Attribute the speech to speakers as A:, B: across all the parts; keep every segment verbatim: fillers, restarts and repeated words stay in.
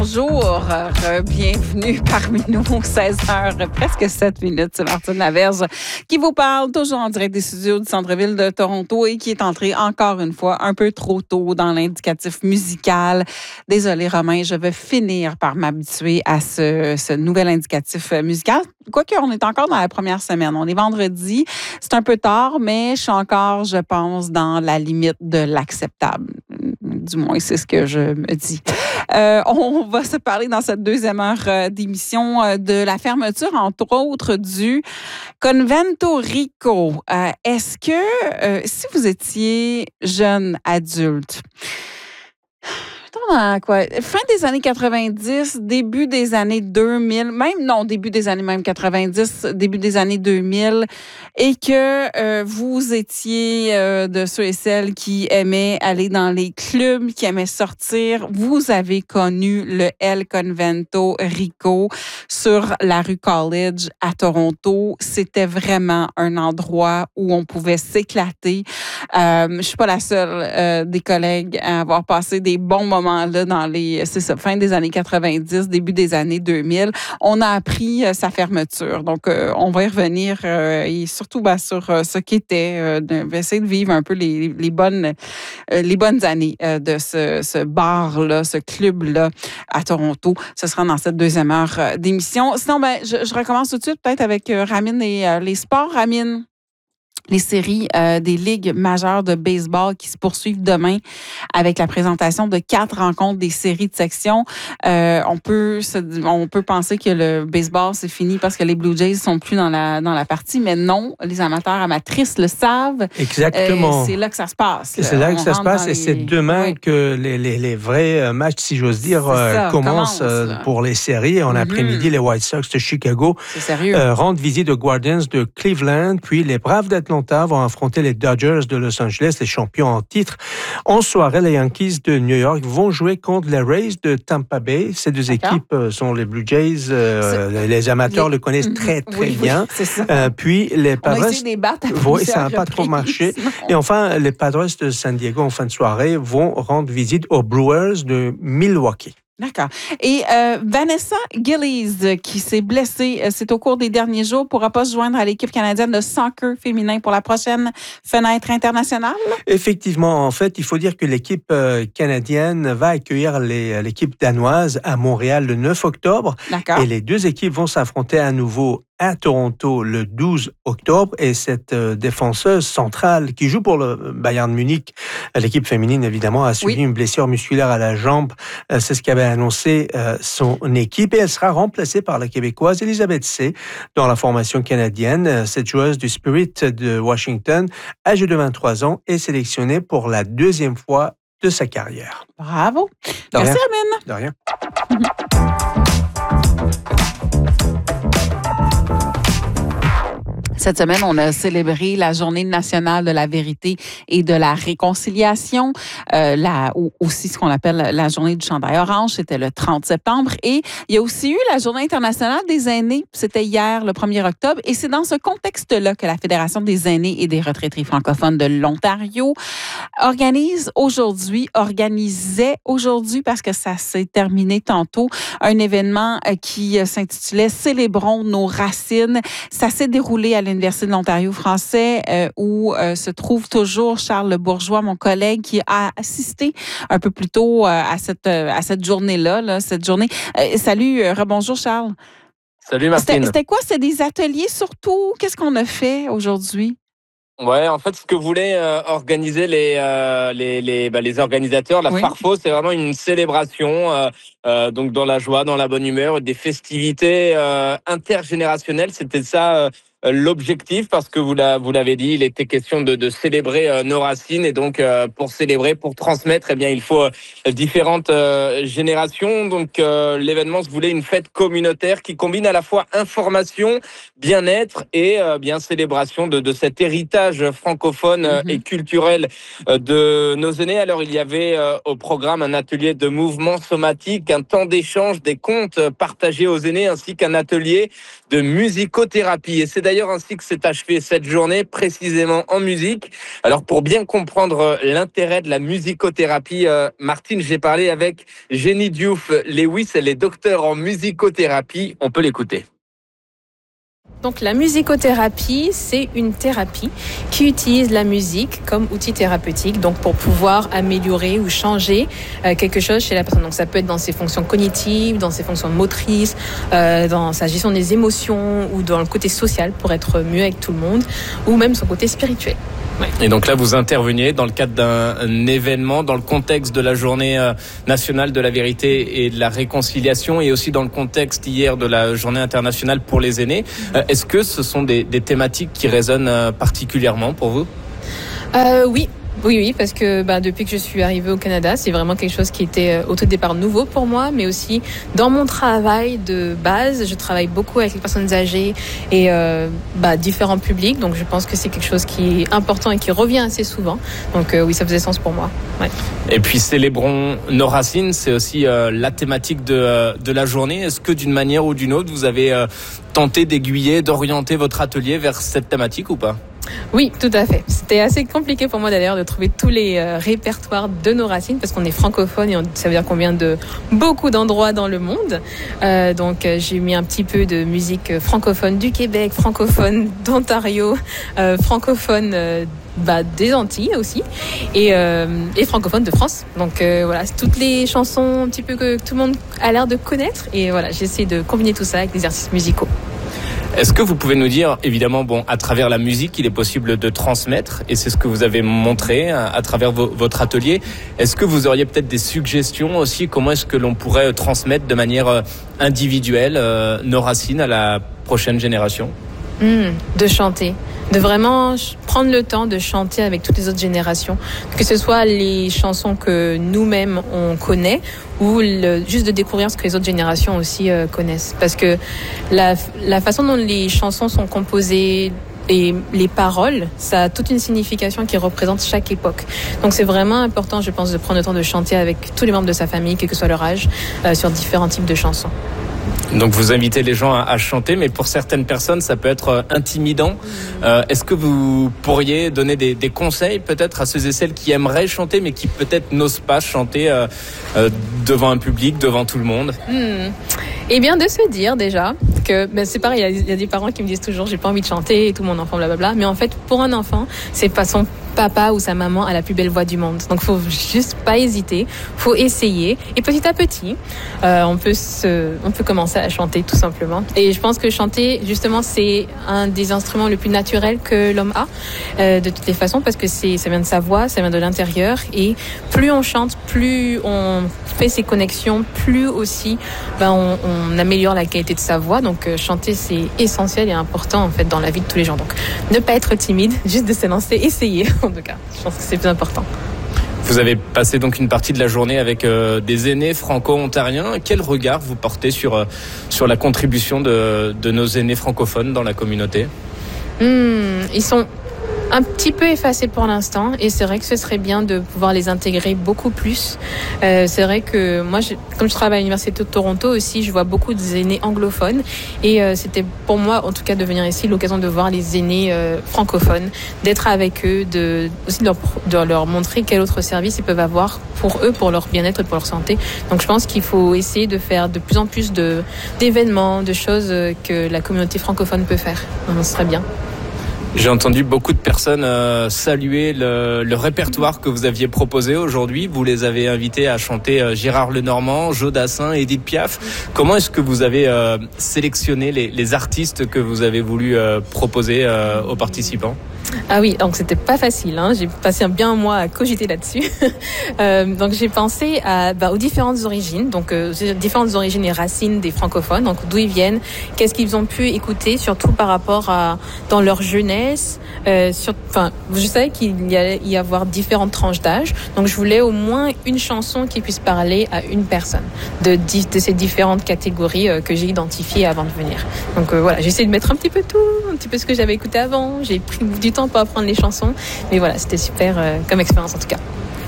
A: Bonjour, euh, bienvenue parmi nous, seize heures, presque sept minutes. C'est Martine Laverge qui vous parle, toujours en direct des studios du centre-ville de Toronto et qui est entrée encore une fois un peu trop tôt dans l'indicatif musical. Désolée, Romain, je vais finir par m'habituer à ce, ce nouvel indicatif musical. Quoique, on est encore dans la première semaine. On est vendredi. C'est un peu tard, mais je suis encore, je pense, dans la limite de l'acceptable. Du moins, c'est ce que je me dis. Euh, on va se parler dans cette deuxième heure d'émission de la fermeture, entre autres, du Convento Rico. Euh, est-ce que, euh, si vous étiez jeune adulte, dans quoi? Fin des années quatre-vingt-dix, début des années deux mille, même non, début des années même quatre-vingt-dix, début des années deux mille, et que euh, vous étiez euh, de ceux et celles qui aimaient aller dans les clubs, qui aimaient sortir, vous avez connu le El Convento Rico sur la rue College à Toronto. C'était vraiment un endroit où on pouvait s'éclater. Euh, je suis pas la seule euh, des collègues à avoir passé des bons moments là dans les, c'est ça, fin des années quatre-vingt-dix, début des années deux mille. On a appris euh, sa fermeture. Donc, euh, on va y revenir euh, et surtout ben, sur euh, ce qu'était, euh, de, essayer de vivre un peu les, les, bonnes, euh, les bonnes années euh, de ce, ce bar-là, ce club-là à Toronto. Ce sera dans cette deuxième heure euh, d'émission. Sinon, ben, je, je recommence tout de suite peut-être avec euh, Ramine et euh, les sports. Ramine, les séries euh, des ligues majeures de baseball qui se poursuivent demain avec la présentation de quatre rencontres des séries de section. Euh, on peut se, on peut penser que le baseball c'est fini parce que les Blue Jays sont plus dans la dans la partie, mais non, les amateurs amatrices le savent.
B: Exactement.
A: Euh, c'est là que ça se passe.
B: Là. C'est là
A: on
B: que ça se passe et les... c'est demain oui. que les, les, les vrais matchs, si j'ose dire, ça, commencent commence, pour les séries. En mm-hmm. après-midi, les White Sox de Chicago euh, rendent visite aux Guardians de Cleveland, puis les Braves d'Atlanta vont affronter les Dodgers de Los Angeles, les champions en titre. En soirée, les Yankees de New York vont jouer contre les Rays de Tampa Bay. Ces deux D'accord. équipes sont les Blue Jays. Euh, les amateurs les... le connaissent mm-hmm. très, très oui, bien. Oui, euh, puis les Padres...
A: On a essayé des battre à
B: oui, ça n'a pas trop marché. Et enfin, les Padres de San Diego, en fin de soirée, vont rendre visite aux Brewers de Milwaukee.
A: D'accord. Et euh, Vanessa Gillies, qui s'est blessée, c'est au cours des derniers jours, pourra pas se joindre à l'équipe canadienne de soccer féminin pour la prochaine fenêtre internationale?
B: Effectivement. En fait, il faut dire que l'équipe canadienne va accueillir les, l'équipe danoise à Montréal le neuf octobre.
A: D'accord.
B: Et les deux équipes vont s'affronter à nouveau à Toronto le douze octobre. Et cette euh, défenseuse centrale qui joue pour le Bayern Munich, l'équipe féminine évidemment, a subi oui. une blessure musculaire à la jambe. Euh, c'est ce qu'avait annoncé euh, son équipe. Et elle sera remplacée par la Québécoise Elisabeth C. dans la formation canadienne. Cette joueuse du Spirit de Washington, âgée de vingt-trois ans, est sélectionnée pour la deuxième fois de sa carrière.
A: Bravo.
B: De
A: Merci,
B: rien.
A: Amine.
B: De rien.
A: Cette semaine, on a célébré la Journée nationale de la vérité et de la réconciliation, euh, la, ou aussi ce qu'on appelle la Journée du chandail orange, c'était le trente septembre. Et il y a aussi eu la Journée internationale des aînés, c'était hier, le premier octobre. Et c'est dans ce contexte-là que la Fédération des aînés et des retraités francophones de l'Ontario organise aujourd'hui, organisait aujourd'hui, parce que ça s'est terminé tantôt, un événement qui s'intitulait « Célébrons nos racines ». Ça s'est déroulé à l'Université de l'Ontario français euh, où euh, se trouve toujours Charles Bourgeois, mon collègue, qui a assisté un peu plus tôt euh, à cette, euh, à cette journée-là, là, cette journée. Euh, salut, euh, rebonjour Charles.
C: Salut Martine.
A: C'était, c'était quoi? C'est des ateliers surtout? Qu'est-ce qu'on a fait aujourd'hui?
C: Ouais, en fait, ce que voulaient euh, organiser les euh, les les, bah, les organisateurs, la oui. Farfo, c'est vraiment une célébration, euh, euh, donc dans la joie, dans la bonne humeur, des festivités euh, intergénérationnelles. C'était ça. Euh, L'objectif, parce que vous, l'a, vous l'avez dit, il était question de, de célébrer euh, nos racines et donc euh, pour célébrer, pour transmettre, eh bien il faut euh, différentes euh, générations. Donc euh, l'événement se voulait une fête communautaire qui combine à la fois information, bien-être et euh, bien célébration de, de cet héritage francophone euh, mm-hmm. et culturel euh, de nos aînés. Alors il y avait euh, au programme un atelier de mouvement somatique, un temps d'échange, des contes partagés aux aînés, ainsi qu'un atelier de musicothérapie. Et c'est d'ailleurs ainsi que s'est achevée cette journée, précisément en musique. Alors pour bien comprendre l'intérêt de la musicothérapie, euh, Martine, j'ai parlé avec Jenny Diouf-Lewis, elle est docteure en musicothérapie. On peut l'écouter.
D: Donc la musicothérapie, c'est une thérapie qui utilise la musique comme outil thérapeutique, donc pour pouvoir améliorer ou changer euh, quelque chose chez la personne. Donc ça peut être dans ses fonctions cognitives, dans ses fonctions motrices, euh, dans sa gestion des émotions ou dans le côté social pour être mieux avec tout le monde, ou même son côté spirituel.
C: Ouais. Et donc là, vous interveniez dans le cadre d'un événement, dans le contexte de la journée nationale de la vérité et de la réconciliation, et aussi dans le contexte hier de la journée internationale pour les aînés. Est-ce que ce sont des, des thématiques qui résonnent particulièrement pour vous ?
D: euh, Oui. Oui, oui, parce que bah, depuis que je suis arrivée au Canada, c'est vraiment quelque chose qui était euh, au tout départ nouveau pour moi, mais aussi dans mon travail de base, je travaille beaucoup avec les personnes âgées et euh, bah, différents publics, donc je pense que c'est quelque chose qui est important et qui revient assez souvent. Donc euh, oui, ça faisait sens pour moi. Ouais.
C: Et puis célébrons nos racines, c'est aussi euh, la thématique de, euh, de la journée. Est-ce que d'une manière ou d'une autre, vous avez euh, tenté d'aiguiller, d'orienter votre atelier vers cette thématique ou pas ?
D: Oui, tout à fait. C'était assez compliqué pour moi d'ailleurs de trouver tous les euh, répertoires de nos racines parce qu'on est francophone et on, ça veut dire qu'on vient de beaucoup d'endroits dans le monde. Euh, donc euh, j'ai mis un petit peu de musique francophone du Québec, francophone d'Ontario, euh, francophone euh, bah, des Antilles aussi et, euh, et francophone de France. Donc euh, voilà, c'est toutes les chansons un petit peu que tout le monde a l'air de connaître et voilà, j'essaie de combiner tout ça avec des artistes musicaux.
C: Est-ce que vous pouvez nous dire, évidemment, bon, à travers la musique, il est possible de transmettre, et c'est ce que vous avez montré à, à travers vo- votre atelier. Est-ce que vous auriez peut-être des suggestions aussi, comment est-ce que l'on pourrait transmettre de manière individuelle euh, nos racines à la prochaine génération ?
D: Mmh, de chanter, de vraiment prendre le temps de chanter avec toutes les autres générations, que ce soit les chansons que nous-mêmes on connaît ou le, juste de découvrir ce que les autres générations aussi euh, connaissent. Parce que la, la façon dont les chansons sont composées et les paroles, ça a toute une signification qui représente chaque époque. Donc c'est vraiment important, je pense, de prendre le temps de chanter avec tous les membres de sa famille, quel que soit leur âge, euh, sur différents types de chansons.
C: Donc vous invitez les gens à, à chanter, mais pour certaines personnes, ça peut être euh, intimidant. Euh, est-ce que vous pourriez donner des, des conseils peut-être à ceux et celles qui aimeraient chanter, mais qui peut-être n'osent pas chanter euh, euh, devant un public, devant tout le monde ?
D: hmm. Eh bien, de se dire déjà que ben, c'est pareil, il y, y a des parents qui me disent toujours j'ai pas envie de chanter et tout mon enfant blablabla. Mais en fait, pour un enfant, c'est pas son papa ou sa maman a la plus belle voix du monde. Donc, faut juste pas hésiter, faut essayer. Et petit à petit, euh, on peut se, on peut commencer à chanter tout simplement. Et je pense que chanter, justement, c'est un des instruments le plus naturels que l'homme a, euh, de toutes les façons, parce que c'est, ça vient de sa voix, ça vient de l'intérieur. Et plus on chante, plus on fait ses connexions, plus aussi, ben, on, on améliore la qualité de sa voix. Donc, euh, chanter, c'est essentiel et important, en fait, dans la vie de tous les gens. Donc, ne pas être timide, juste de se lancer, essayer. En tout cas, je pense que c'est plus important.
C: Vous avez passé donc une partie de la journée avec euh, des aînés franco-ontariens. Quel regard vous portez sur, euh, sur la contribution de, de nos aînés francophones dans la communauté ?
D: mmh, Ils sont un petit peu effacés pour l'instant et c'est vrai que ce serait bien de pouvoir les intégrer beaucoup plus. Euh, c'est vrai que moi, je, comme je travaille à l'Université de Toronto aussi, je vois beaucoup d'aînés anglophones et euh, c'était pour moi, en tout cas, de venir ici, l'occasion de voir les aînés euh, francophones, d'être avec eux, de, aussi de leur, de leur montrer quel autre service ils peuvent avoir pour eux, pour leur bien-être et pour leur santé. Donc je pense qu'il faut essayer de faire de plus en plus de, d'événements, de choses que la communauté francophone peut faire. Donc, ce serait bien.
C: J'ai entendu beaucoup de personnes euh, saluer le, le répertoire que vous aviez proposé aujourd'hui. Vous les avez invités à chanter euh, Gérard Lenormand, Joe Dassin, Edith Piaf. Comment est-ce que vous avez euh, sélectionné les, les artistes que vous avez voulu euh, proposer euh, aux participants ?
D: Ah oui, donc c'était pas facile, hein. J'ai passé un bien un mois à cogiter là-dessus. euh, donc j'ai pensé à, bah, aux différentes origines, donc euh, différentes origines et racines des francophones, donc d'où ils viennent, qu'est-ce qu'ils ont pu écouter, surtout par rapport à dans leur jeunesse. Euh, sur, enfin, je savais qu'il y allait y avoir différentes tranches d'âge, donc je voulais au moins une chanson qui puisse parler à une personne de, de ces différentes catégories euh, que j'ai identifiées avant de venir. Donc euh, voilà, j'ai essayé de mettre un petit peu tout, un petit peu ce que j'avais écouté avant. J'ai pris du temps pour apprendre les chansons, mais voilà, c'était super euh, comme expérience en tout cas.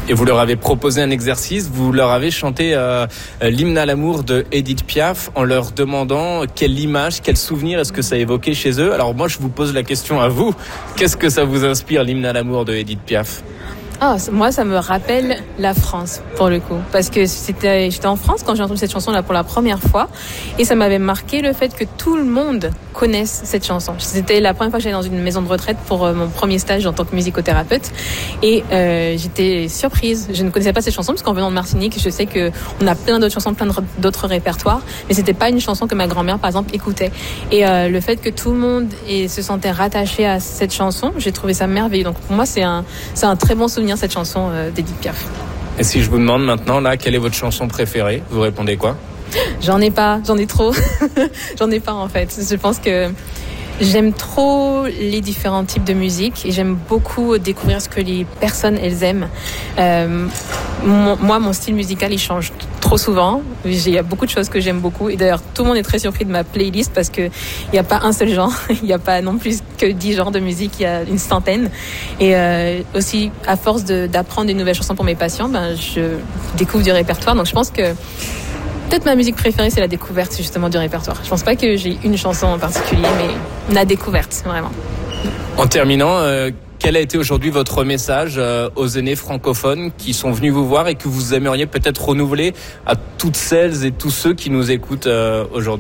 C: Et vous leur avez proposé un exercice, vous leur avez chanté euh, l'hymne à l'amour de Édith Piaf en leur demandant quelle image, quel souvenir est-ce que ça évoquait chez eux. Alors moi je vous pose la question à vous, qu'est-ce que ça vous inspire l'hymne à l'amour de Édith Piaf ?
D: Ah, moi, ça me rappelle la France, pour le coup. Parce que c'était, j'étais en France quand j'ai entendu cette chanson-là pour la première fois. Et ça m'avait marqué le fait que tout le monde connaisse cette chanson. C'était la première fois que j'allais dans une maison de retraite pour mon premier stage en tant que musicothérapeute. Et euh, j'étais surprise. Je ne connaissais pas cette chanson, parce qu'en venant de Martinique, je sais qu'on a plein d'autres chansons, plein d'autres répertoires. Mais c'était pas une chanson que ma grand-mère, par exemple, écoutait. Et euh, le fait que tout le monde et se sentait rattaché à cette chanson, j'ai trouvé ça merveilleux. Donc pour moi, c'est un, c'est un très bon souvenir, cette chanson euh, d'Édith Piaf.
C: Et si je vous demande maintenant, là, quelle est votre chanson préférée, vous répondez quoi ?
D: J'en ai pas, j'en ai trop. J'en ai pas en fait. Je pense que j'aime trop les différents types de musique et j'aime beaucoup découvrir ce que les personnes elles aiment. Euh, mon, moi, mon style musical il change trop souvent. Il y a beaucoup de choses que j'aime beaucoup et d'ailleurs tout le monde est très surpris de ma playlist parce que il y a pas un seul genre, il y a pas non plus que dix genres de musique, il y a une centaine. Et euh, aussi à force de, d'apprendre des nouvelles chansons pour mes patients, ben je découvre du répertoire. Donc je pense que peut-être ma musique préférée, c'est la découverte justement du répertoire. Je pense pas que j'ai une chanson en particulier, mais la découverte, vraiment.
C: En terminant, euh, quel a été aujourd'hui votre message euh, aux aînés francophones qui sont venus vous voir et que vous aimeriez peut-être renouveler à toutes celles et tous ceux qui nous écoutent euh, aujourd'hui ?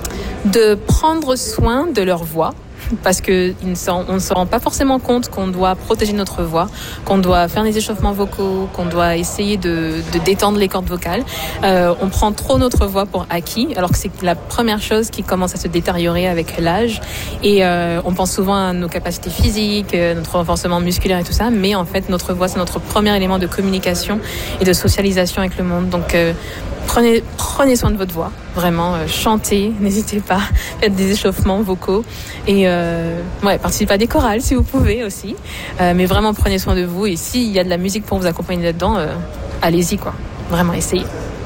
D: De prendre soin de leur voix. Parce que on ne se rend pas forcément compte qu'on doit protéger notre voix, qu'on doit faire des échauffements vocaux, qu'on doit essayer de, de détendre les cordes vocales. Euh, on prend trop notre voix pour acquis, alors que c'est la première chose qui commence à se détériorer avec l'âge. Et euh, on pense souvent à nos capacités physiques, notre renforcement musculaire et tout ça, mais en fait notre voix c'est notre premier élément de communication et de socialisation avec le monde. Donc euh, Prenez, prenez soin de votre voix, vraiment, euh, chantez, n'hésitez pas, faites des échauffements vocaux et euh, ouais, participez à des chorales si vous pouvez aussi, euh, mais vraiment prenez soin de vous et s'il y a de la musique pour vous accompagner là-dedans, euh, allez-y quoi, vraiment essayez.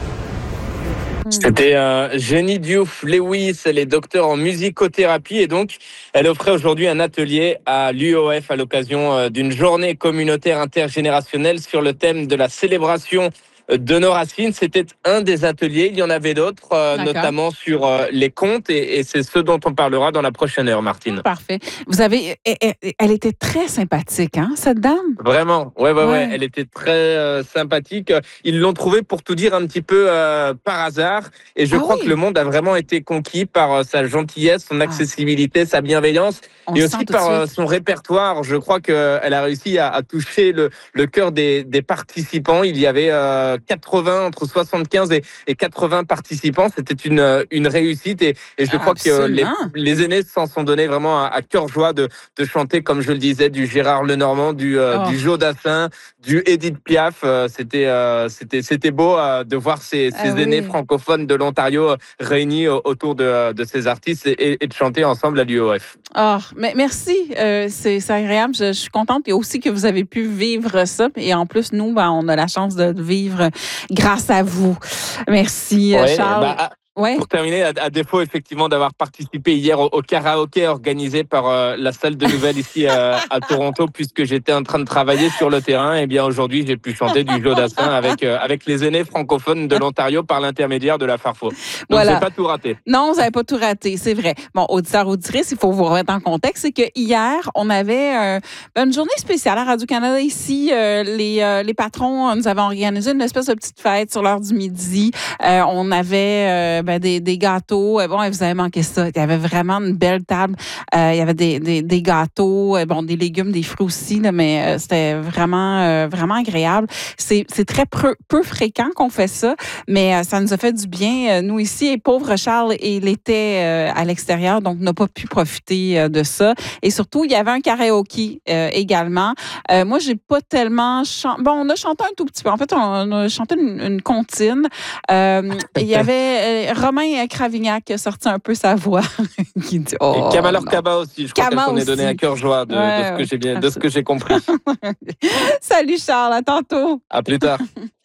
C: C'était euh, Jenny Diouf-Lewis, elle est docteure en musicothérapie et donc elle offrait aujourd'hui un atelier à l'U O F à l'occasion euh, d'une journée communautaire intergénérationnelle sur le thème de la célébration de nos racines. C'était un des ateliers. Il y en avait d'autres, euh, notamment sur euh, les contes, et, et c'est ce dont on parlera dans la prochaine heure, Martine.
A: Parfait. Vous avez, elle, elle était très sympathique, hein, cette dame?
C: Vraiment. Ouais, ouais, ouais. ouais. Elle était très euh, sympathique. Ils l'ont trouvée, pour tout dire, un petit peu euh, par hasard. Et je ah crois oui. que le monde a vraiment été conquis par euh, sa gentillesse, son accessibilité, ah. sa bienveillance, on et aussi par euh, son répertoire. Je crois qu'elle a réussi à, à toucher le, le cœur des, des participants. Il y avait euh, quatre-vingts, entre soixante-quinze et, et quatre-vingts participants. C'était une, une réussite et, et je ah, crois absolument. que les, les aînés s'en sont donnés vraiment à, à cœur joie de, de chanter, comme je le disais, du Gérard Lenormand, du, euh, oh. du Joe Dassin, du Édith Piaf. Euh, c'était, euh, c'était, c'était beau euh, de voir ces, ces ah, aînés oui. francophones de l'Ontario euh, réunis autour de, de ces artistes et, et de chanter ensemble à l'U O F.
A: Oh, mais merci, euh, c'est, c'est agréable. Je, je suis contente et aussi que vous avez pu vivre ça. Et en plus, nous, ben, on a la chance de vivre grâce à vous. Merci, ouais, Charles.
C: Bah, Ouais. Pour terminer, à, à défaut effectivement d'avoir participé hier au, au karaoké organisé par euh, la salle de nouvelles ici euh, à Toronto, puisque j'étais en train de travailler sur le terrain, et bien aujourd'hui j'ai pu chanter du Joe Dassin avec euh, avec les aînés francophones de l'Ontario par l'intermédiaire de la Farfo. Donc voilà. J'ai pas tout raté.
A: Non, vous n'avez pas tout raté, c'est vrai. Bon, auditeurs, auditrices, il faut vous remettre en contexte, c'est que hier on avait euh, une journée spéciale à Radio-Canada ici. Euh, les euh, les patrons nous avaient organisé une espèce de petite fête sur l'heure du midi. Euh, on avait euh, Ben, des, des gâteaux. Bon, vous avez manqué ça. Il y avait vraiment une belle table. Euh, il y avait des, des, des gâteaux, bon, des légumes, des fruits aussi, là, mais euh, c'était vraiment, euh, vraiment agréable. C'est, c'est très peu, peu fréquent qu'on fait ça, mais euh, ça nous a fait du bien. Euh, nous ici, et pauvre Charles, il était euh, à l'extérieur, donc n'a pas pu profiter euh, de ça. Et surtout, il y avait un karaoké euh, également. Euh, moi, j'ai pas tellement chanté. Bon, on a chanté un tout petit peu. En fait, on a chanté une, une comptine. Euh, il y avait euh, Romain Cravignac qui a sorti un peu sa voix. qui dit, oh,
C: et Kamal Orkaba aussi. Je crois Kama qu'elle s'en est donné à cœur joie de, ouais, de, ce que j'ai bien, de ce que j'ai compris.
A: Salut Charles, à tantôt.
C: À plus tard.